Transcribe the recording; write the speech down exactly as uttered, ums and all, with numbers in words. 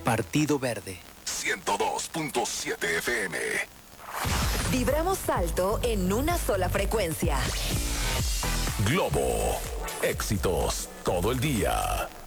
Partido Verde. ciento dos punto siete F M. Vibramos alto en una sola frecuencia. Globo. Éxitos todo el día.